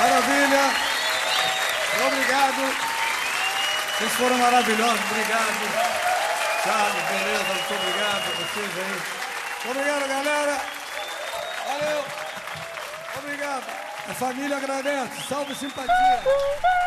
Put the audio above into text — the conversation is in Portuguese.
Maravilha. Obrigado. Vocês foram maravilhosos. Obrigado. Charles, beleza. Muito obrigado a vocês aí. Obrigado, galera. Valeu. Obrigado. A família agradece. Salve simpatia.